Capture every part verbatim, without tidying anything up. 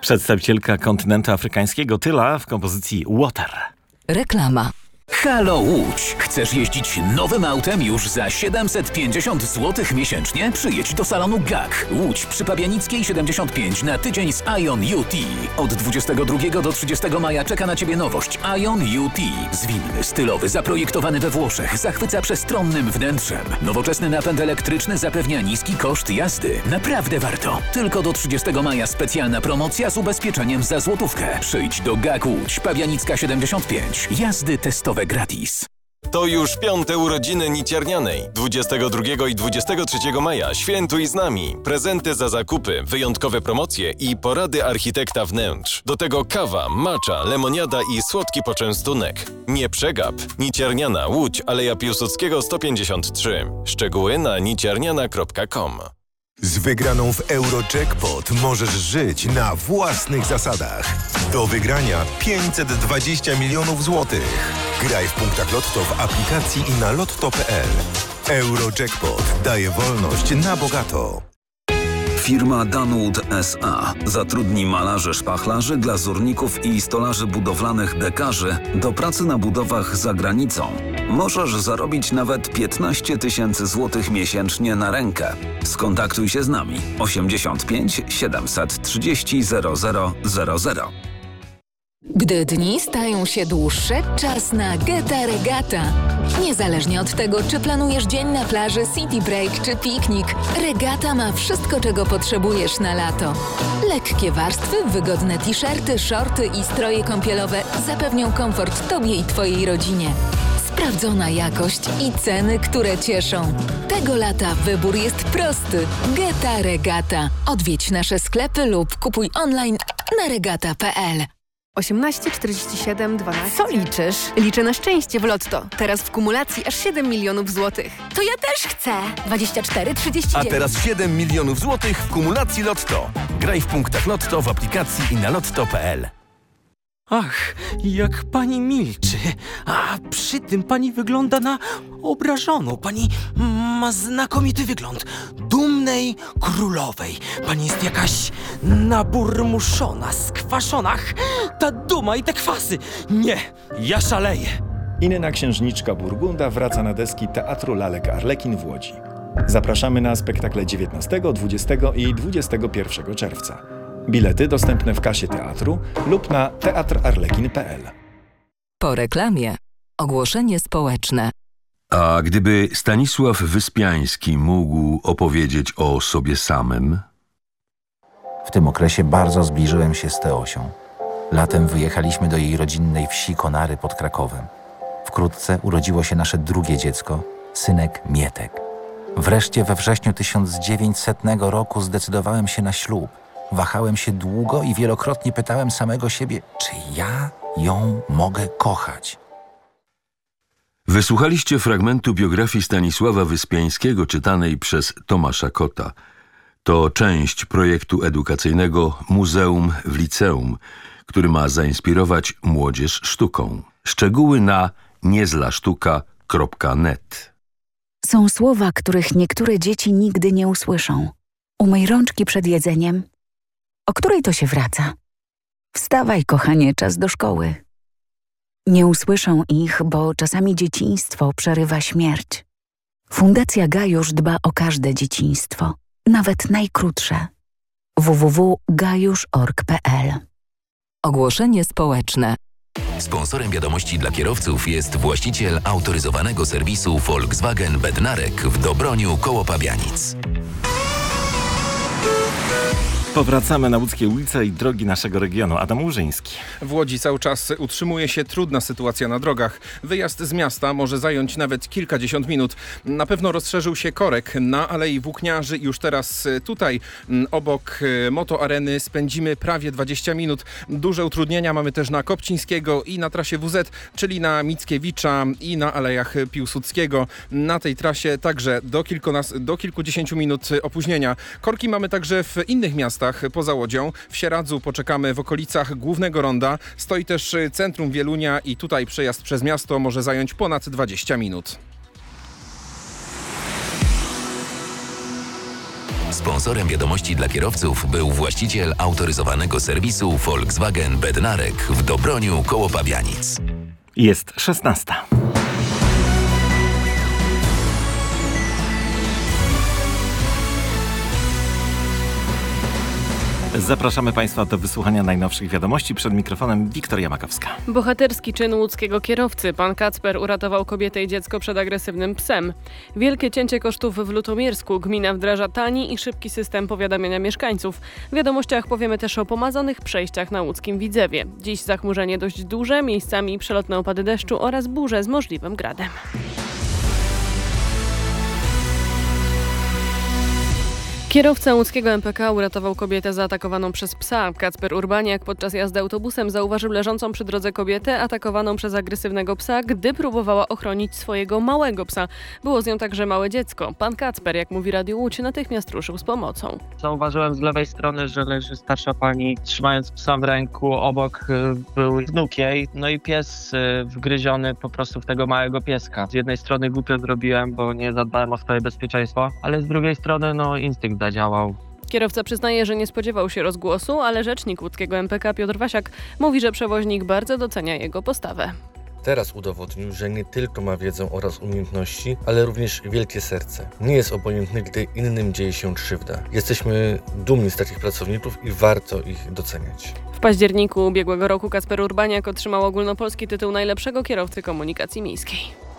Przedstawicielka kontynentu afrykańskiego Tyla w kompozycji Water. Reklama. Halo Łódź! Chcesz jeździć nowym autem już za siedemset pięćdziesiąt złotych miesięcznie? Przyjedź do salonu G A K. Łódź przy Pabianickiej siedemdziesiąt pięć na tydzień z Ion U T. Od dwudziestego drugiego do trzydziestego maja czeka na Ciebie nowość Ion U T. Zwinny, stylowy, zaprojektowany we Włoszech, zachwyca przestronnym wnętrzem. Nowoczesny napęd elektryczny zapewnia niski koszt jazdy. Naprawdę warto. Tylko do trzydziestego maja specjalna promocja z ubezpieczeniem za złotówkę. Przyjdź do G A K Łódź, Pabianicka siedemdziesiąt pięć. Jazdy testowe gratis. To już piąte urodziny Niciarnianej. dwudziestego drugiego i dwudziestego trzeciego maja świętuj z nami. Prezenty za zakupy, wyjątkowe promocje i porady architekta wnętrz. Do tego kawa, matcha, lemoniada i słodki poczęstunek. Nie przegap. Niciarniana, Łódź, Aleja Piłsudskiego sto pięćdziesiąt trzy. Szczegóły na niciarniana kropka com. Z wygraną w Eurojackpot możesz żyć na własnych zasadach. Do wygrania pięćset dwadzieścia milionów złotych. Graj w punktach Lotto w aplikacji i na lotto kropka p l. Eurojackpot daje wolność na bogato. Firma Danwood S A zatrudni malarzy, szpachlarzy, glazurników i stolarzy budowlanych dekarzy do pracy na budowach za granicą. Możesz zarobić nawet piętnaście tysięcy złotych miesięcznie na rękę. Skontaktuj się z nami osiemdziesiąt pięć siedemset trzydzieści zero zero zero zero. Gdy dni stają się dłuższe, czas na Geta Regata. Niezależnie od tego, czy planujesz dzień na plaży, city break czy piknik, Regata ma wszystko, czego potrzebujesz na lato. Lekkie warstwy, wygodne t-shirty, shorty i stroje kąpielowe zapewnią komfort Tobie i Twojej rodzinie. Sprawdzona jakość i ceny, które cieszą. Tego lata wybór jest prosty. Geta Regata. Odwiedź nasze sklepy lub kupuj online na regata kropka p l. osiemnaście czterdzieści siedem dwanaście. Co liczysz? Liczę na szczęście w Lotto. Teraz w kumulacji aż siedem milionów złotych. To ja też chcę. dwadzieścia cztery trzydzieści dziewięć. A teraz siedem milionów złotych w kumulacji Lotto. Graj w punktach Lotto w aplikacji i na lotto kropka p l. Ach, jak pani milczy. A przy tym pani wygląda na obrażoną. Pani ma znakomity wygląd dumnej królowej. Pani jest jakaś naburmuszona, skwaszona. Ach, ta duma i te kwasy. Nie, ja szaleję. Inna księżniczka Burgunda wraca na deski Teatru Lalek Arlekin w Łodzi. Zapraszamy na spektakle dziewiętnastego, dwudziestego i dwudziestego pierwszego czerwca. Bilety dostępne w kasie teatru lub na teatr arlekin kropka p l. Po reklamie ogłoszenie społeczne. A gdyby Stanisław Wyspiański mógł opowiedzieć o sobie samym? W tym okresie bardzo zbliżyłem się z Teosią. Latem wyjechaliśmy do jej rodzinnej wsi Konary pod Krakowem. Wkrótce urodziło się nasze drugie dziecko, synek Mietek. Wreszcie we wrześniu tysiąc dziewięćsetnego roku zdecydowałem się na ślub. Wahałem się długo i wielokrotnie pytałem samego siebie, czy ja ją mogę kochać. Wysłuchaliście fragmentu biografii Stanisława Wyspiańskiego czytanej przez Tomasza Kota. To część projektu edukacyjnego Muzeum w Liceum, który ma zainspirować młodzież sztuką. Szczegóły na niezlasztuka kropka net. Są słowa, których niektóre dzieci nigdy nie usłyszą. Umyj rączki przed jedzeniem. O której to się wraca? Wstawaj, kochanie, czas do szkoły. Nie usłyszą ich, bo czasami dzieciństwo przerywa śmierć. Fundacja Gajusz dba o każde dzieciństwo, nawet najkrótsze. w w w kropka gajusz kropka org kropka p l. Ogłoszenie społeczne. Sponsorem wiadomości dla kierowców jest właściciel autoryzowanego serwisu Volkswagen Bednarek w Dobroniu koło Pabianic. Powracamy na łódzkie ulice i drogi naszego regionu. Adam Łużyński. W Łodzi cały czas utrzymuje się trudna sytuacja na drogach. Wyjazd z miasta może zająć nawet kilkadziesiąt minut. Na pewno rozszerzył się korek na Alei Włókniarzy. Już teraz tutaj obok Motoareny spędzimy prawie dwadzieścia minut. Duże utrudnienia mamy też na Kopcińskiego i na trasie W Z, czyli na Mickiewicza i na Alejach Piłsudskiego. Na tej trasie także do, kilkunas- do kilkudziesięciu minut opóźnienia. Korki mamy także w innych miastach poza Łodzią. W Sieradzu poczekamy w okolicach Głównego Ronda. Stoi też centrum Wielunia i tutaj przejazd przez miasto może zająć ponad dwadzieścia minut. Sponsorem wiadomości dla kierowców był właściciel autoryzowanego serwisu Volkswagen Bednarek w Dobroniu koło Pabianic. Jest szesnasta. Zapraszamy Państwa do wysłuchania najnowszych wiadomości. Przed mikrofonem Wiktoria Makowska. Bohaterski czyn łódzkiego kierowcy. Pan Kacper uratował kobietę i dziecko przed agresywnym psem. Wielkie cięcie kosztów w Lutomiersku. Gmina wdraża tani i szybki system powiadamiania mieszkańców. W wiadomościach powiemy też o pomazanych przejściach na łódzkim Widzewie. Dziś zachmurzenie dość duże, miejscami przelotne opady deszczu oraz burze z możliwym gradem. Kierowca łódzkiego M P K uratował kobietę zaatakowaną przez psa. Kacper Urbaniak podczas jazdy autobusem zauważył leżącą przy drodze kobietę atakowaną przez agresywnego psa, gdy próbowała ochronić swojego małego psa. Było z nią także małe dziecko. Pan Kacper, jak mówi Radio Łódź, natychmiast ruszył z pomocą. Zauważyłem z lewej strony, że leży starsza pani, trzymając psa w ręku. Obok był wnuk jej, no i pies wgryziony po prostu w tego małego pieska. Z jednej strony głupio zrobiłem, bo nie zadbałem o swoje bezpieczeństwo, ale z drugiej strony no instynkt zadziałał. Kierowca przyznaje, że nie spodziewał się rozgłosu, ale rzecznik łódzkiego M P K Piotr Wasiak mówi, że przewoźnik bardzo docenia jego postawę. Teraz udowodnił, że nie tylko ma wiedzę oraz umiejętności, ale również wielkie serce. Nie jest obojętny, gdy innym dzieje się krzywda. Jesteśmy dumni z takich pracowników i warto ich doceniać. W październiku ubiegłego roku Kacper Urbaniak otrzymał ogólnopolski tytuł najlepszego kierowcy komunikacji miejskiej.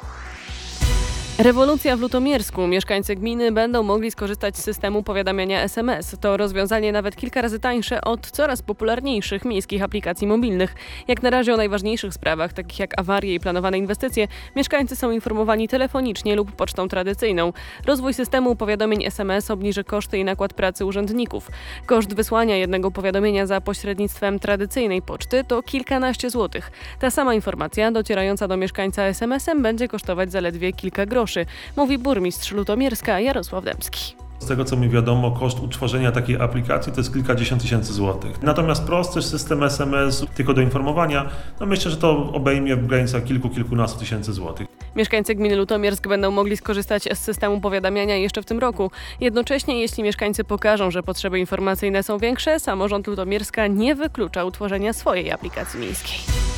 Rewolucja w Lutomiersku. Mieszkańcy gminy będą mogli skorzystać z systemu powiadamiania S M S. To rozwiązanie nawet kilka razy tańsze od coraz popularniejszych miejskich aplikacji mobilnych. Jak na razie o najważniejszych sprawach, takich jak awarie i planowane inwestycje, mieszkańcy są informowani telefonicznie lub pocztą tradycyjną. Rozwój systemu powiadomień S M S obniży koszty i nakład pracy urzędników. Koszt wysłania jednego powiadomienia za pośrednictwem tradycyjnej poczty to kilkanaście złotych. Ta sama informacja docierająca do mieszkańca S M S-em będzie kosztować zaledwie kilka groszy, mówi burmistrz Lutomierska Jarosław Dębski. Z tego, co mi wiadomo, koszt utworzenia takiej aplikacji to jest kilkadziesiąt tysięcy złotych. Natomiast prosty system S M S tylko do informowania, no myślę, że to obejmie w granicach kilku, kilkunastu tysięcy złotych. Mieszkańcy gminy Lutomiersk będą mogli skorzystać z systemu powiadamiania jeszcze w tym roku. Jednocześnie, jeśli mieszkańcy pokażą, że potrzeby informacyjne są większe, samorząd Lutomierska nie wyklucza utworzenia swojej aplikacji miejskiej.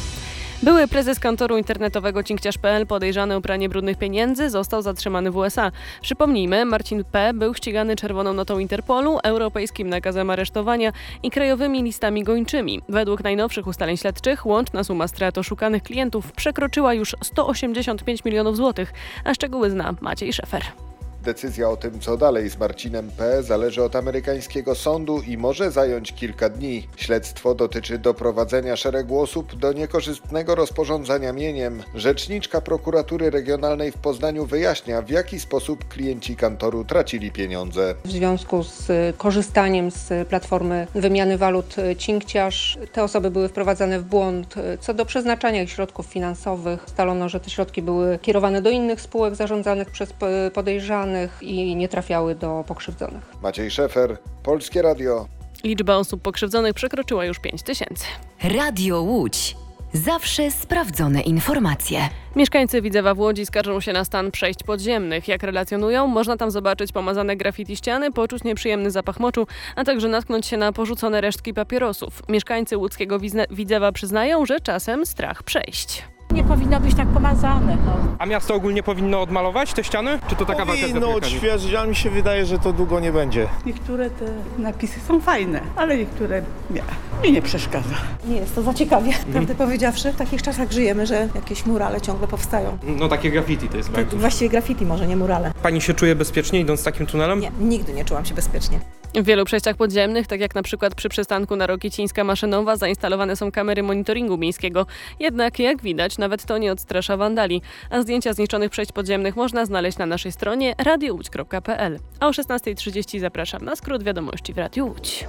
Były prezes kantoru internetowego cinkciarz kropka p l podejrzany o pranie brudnych pieniędzy został zatrzymany w U S A. Przypomnijmy, Marcin P. był ścigany czerwoną notą Interpolu, europejskim nakazem aresztowania i krajowymi listami gończymi. Według najnowszych ustaleń śledczych łączna suma strat oszukanych klientów przekroczyła już sto osiemdziesiąt pięć milionów złotych, a szczegóły zna Maciej Szefer. Decyzja o tym, co dalej z Marcinem P. zależy od amerykańskiego sądu i może zająć kilka dni. Śledztwo dotyczy doprowadzenia szeregu osób do niekorzystnego rozporządzania mieniem. Rzeczniczka prokuratury regionalnej w Poznaniu wyjaśnia, w jaki sposób klienci kantoru tracili pieniądze. W związku z korzystaniem z platformy wymiany walut Cinkciarz, te osoby były wprowadzane w błąd co do przeznaczania ich środków finansowych. Ustalono, że te środki były kierowane do innych spółek zarządzanych przez podejrzanych i nie trafiały do pokrzywdzonych. Maciej Szefer, Polskie Radio. Liczba osób pokrzywdzonych przekroczyła już pięć tysięcy. Radio Łódź. Zawsze sprawdzone informacje. Mieszkańcy Widzewa w Łodzi skarżą się na stan przejść podziemnych. Jak relacjonują, można tam zobaczyć pomazane graffiti ściany, poczuć nieprzyjemny zapach moczu, a także natknąć się na porzucone resztki papierosów. Mieszkańcy łódzkiego Widzewa przyznają, że czasem strach przejść. Nie powinno być tak pomazane. No. A miasto ogólnie powinno odmalować te ściany? Czy to taka wakacja? Powinno odświeżyć, ale mi się wydaje, że to długo nie będzie. Niektóre te napisy są fajne, ale niektóre nie. Mi nie przeszkadza. Nie jest to za ciekawie. Mhm. Prawdę powiedziawszy, w takich czasach żyjemy, że jakieś murale ciągle powstają. No takie graffiti to jest. Tak, właściwie graffiti, może nie murale. Pani się czuje bezpiecznie idąc takim tunelem? Nie, nigdy nie czułam się bezpiecznie. W wielu przejściach podziemnych, tak jak na przykład przy przystanku na Rokicińska-Maszynowa, zainstalowane są kamery monitoringu miejskiego. Jednak, jak widać, nawet to nie odstrasza wandali. A zdjęcia zniszczonych przejść podziemnych można znaleźć na naszej stronie radio łódź kropka p l. A o szesnastej trzydzieści zapraszam na skrót wiadomości w Radiu Łódź.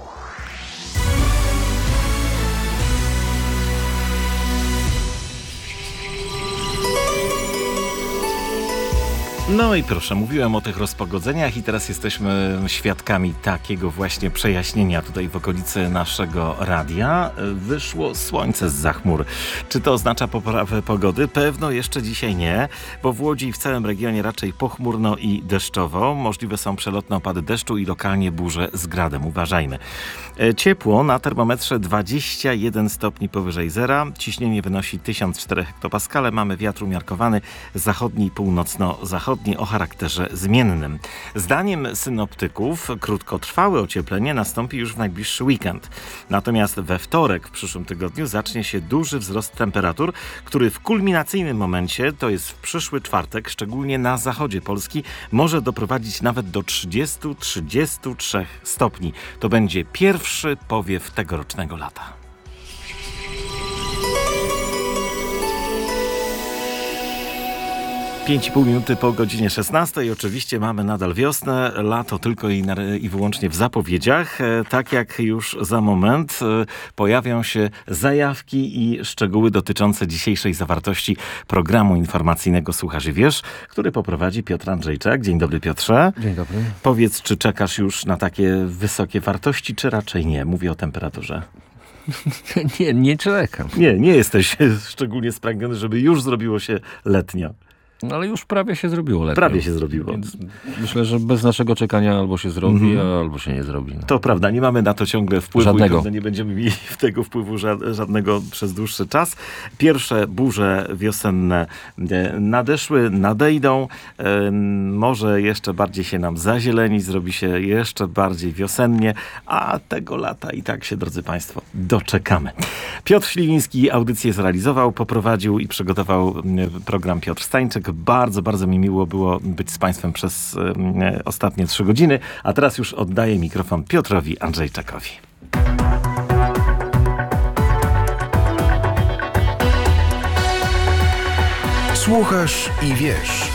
No i proszę, mówiłem o tych rozpogodzeniach i teraz jesteśmy świadkami takiego właśnie przejaśnienia tutaj w okolicy naszego radia. Wyszło słońce zza chmur. Czy to oznacza poprawę pogody? Pewno jeszcze dzisiaj nie, bo w Łodzi i w całym regionie raczej pochmurno i deszczowo. Możliwe są przelotne opady deszczu i lokalnie burze z gradem. Uważajmy. Ciepło na termometrze dwadzieścia jeden stopni powyżej zera. Ciśnienie wynosi tysiąc cztery hektopaskale. Mamy wiatr umiarkowany zachodni i północno-zachodni o charakterze zmiennym. Zdaniem synoptyków krótkotrwałe ocieplenie nastąpi już w najbliższy weekend. Natomiast we wtorek w przyszłym tygodniu zacznie się duży wzrost temperatur, który w kulminacyjnym momencie, to jest w przyszły czwartek, szczególnie na zachodzie Polski, może doprowadzić nawet do trzydziestu do trzydziestu trzech stopni. To będzie pierwszy powiew tegorocznego lata. pięć i pół minuty po godzinie szesnastej. Oczywiście mamy nadal wiosnę, lato tylko i, na, i wyłącznie w zapowiedziach. E, tak jak już za moment e, pojawią się zajawki i szczegóły dotyczące dzisiejszej zawartości programu informacyjnego Słuchasz i Wiesz, który poprowadzi Piotr Andrzejczak. Dzień dobry, Piotrze. Dzień dobry. Powiedz, czy czekasz już na takie wysokie wartości, czy raczej nie? Mówię o temperaturze. nie, nie czekam. Nie, nie jesteś szczególnie spragniony, żeby już zrobiło się letnio. No ale już prawie się zrobiło lepiej. Prawie się zrobiło. Więc myślę, że bez naszego czekania albo się zrobi, Mhm. albo się nie zrobi. No. To prawda, nie mamy na to ciągle wpływu Żadnego. i pewno nie będziemy mieli tego wpływu ża- żadnego przez dłuższy czas. Pierwsze burze wiosenne e, nadeszły, nadejdą. E, może jeszcze bardziej się nam zazieleni, zrobi się jeszcze bardziej wiosennie, a tego lata i tak się, drodzy Państwo, doczekamy. Piotr Śliwiński audycję zrealizował, poprowadził i przygotował m, program Piotr Stańczyk. Bardzo, bardzo mi miło było być z Państwem przez e, ostatnie trzy godziny, a teraz już oddaję mikrofon Piotrowi Andrzejczakowi. Słuchasz i wiesz.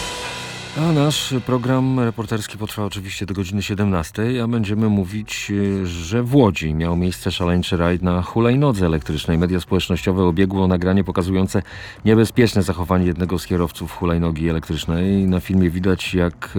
A nasz program reporterski potrwa oczywiście do godziny siedemnastej, a będziemy mówić, że w Łodzi miał miejsce szaleńczy rajd na hulajnodze elektrycznej. Media społecznościowe obiegło nagranie pokazujące niebezpieczne zachowanie jednego z kierowców hulajnogi elektrycznej. Na filmie widać, jak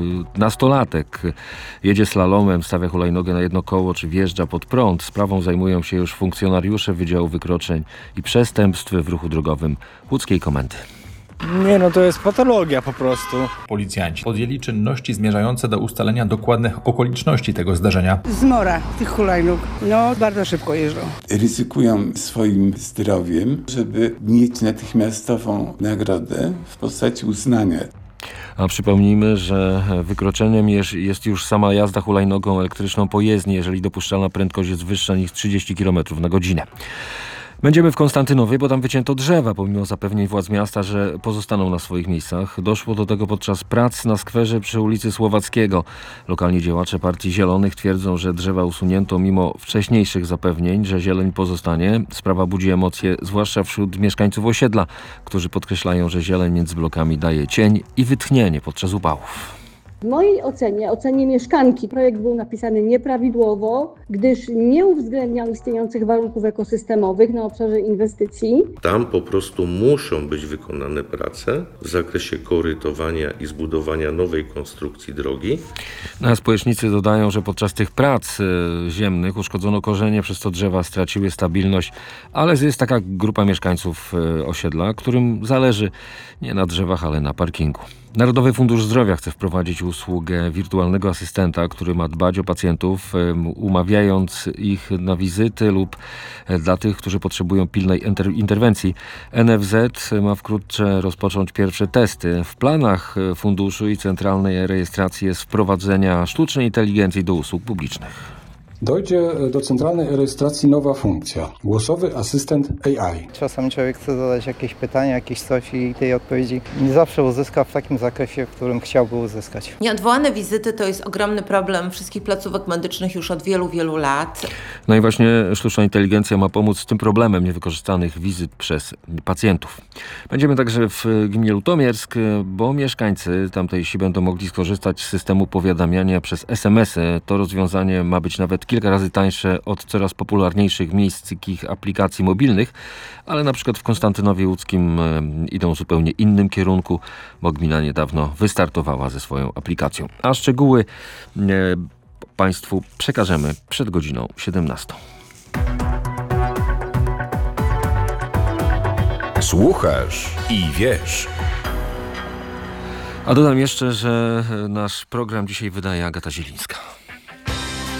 nastolatek jedzie slalomem, stawia hulajnogę na jedno koło czy wjeżdża pod prąd. Sprawą zajmują się już funkcjonariusze Wydziału Wykroczeń i Przestępstw w Ruchu Drogowym Łódzkiej Komendy. Nie no, to jest patologia po prostu. Policjanci podjęli czynności zmierzające do ustalenia dokładnych okoliczności tego zdarzenia. Zmora tych hulajnóg. No, bardzo szybko jeżdżą. Ryzykują swoim zdrowiem, żeby mieć natychmiastową nagrodę w postaci uznania. A przypomnijmy, że wykroczeniem jest, jest już sama jazda hulajnogą elektryczną po jezdni, jeżeli dopuszczalna prędkość jest wyższa niż trzydzieści kilometrów na godzinę. Będziemy w Konstantynowie, bo tam wycięto drzewa, pomimo zapewnień władz miasta, że pozostaną na swoich miejscach. Doszło do tego podczas prac na skwerze przy ulicy Słowackiego. Lokalni działacze Partii Zielonych twierdzą, że drzewa usunięto mimo wcześniejszych zapewnień, że zieleń pozostanie. Sprawa budzi emocje, zwłaszcza wśród mieszkańców osiedla, którzy podkreślają, że zieleń między blokami daje cień i wytchnienie podczas upałów. W mojej ocenie, ocenie mieszkanki, projekt był napisany nieprawidłowo, gdyż nie uwzględniał istniejących warunków ekosystemowych na obszarze inwestycji. Tam po prostu muszą być wykonane prace w zakresie korytowania i zbudowania nowej konstrukcji drogi. A społecznicy dodają, że podczas tych prac y, ziemnych uszkodzono korzenie, przez to drzewa straciły stabilność, ale jest taka grupa mieszkańców y, osiedla, którym zależy nie na drzewach, ale na parkingu. Narodowy Fundusz Zdrowia chce wprowadzić usługę wirtualnego asystenta, który ma dbać o pacjentów, umawiając ich na wizyty lub dla tych, którzy potrzebują pilnej inter- interwencji. N F Z ma wkrótce rozpocząć pierwsze testy. W planach funduszu i centralnej rejestracji jest wprowadzenia sztucznej inteligencji do usług publicznych. Dojdzie do centralnej rejestracji nowa funkcja. Głosowy asystent A I. Czasami człowiek chce zadać jakieś pytania, jakieś coś i tej odpowiedzi nie zawsze uzyska w takim zakresie, w którym chciałby uzyskać. Nieodwołane wizyty to jest ogromny problem wszystkich placówek medycznych już od wielu, wielu lat. No i właśnie sztuczna inteligencja ma pomóc z tym problemem niewykorzystanych wizyt przez pacjentów. Będziemy także w gminie Lutomiersk, bo mieszkańcy tamtejsi będą mogli skorzystać z systemu powiadamiania przez es em esy. To rozwiązanie ma być nawet nawet kilka razy tańsze od coraz popularniejszych miejskich aplikacji mobilnych, ale na przykład w Konstantynowie Łódzkim e, idą w zupełnie innym kierunku, bo gmina niedawno wystartowała ze swoją aplikacją. A szczegóły e, Państwu przekażemy przed godziną siedemnastą. Słuchasz i wiesz. A dodam jeszcze, że nasz program dzisiaj wydaje Agata Zielińska.